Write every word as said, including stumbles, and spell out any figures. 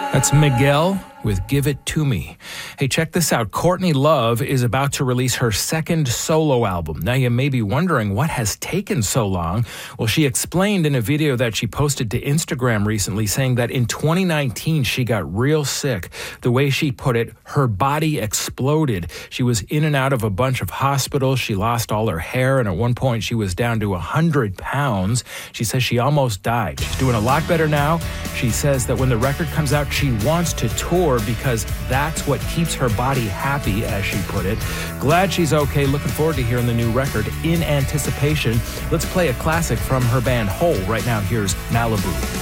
That's Miguel with Give It To Me. Hey, check this out. Courtney Love is about to release her second solo album. Now, you may be wondering what has taken so long. Well, she explained in a video that she posted to Instagram recently, saying that in twenty nineteen, she got real sick. The way she put it, her body exploded. She was in and out of a bunch of hospitals. She lost all her hair, and at one point, she was down to one hundred pounds. She says she almost died. She's doing a lot better now. She says that when the record comes out, she wants to tour because that's what keeps her body happy, as she put it. Glad she's okay. Looking forward to hearing the new record in anticipation. Let's play a classic from her band Hole. Right now, here's Malibu.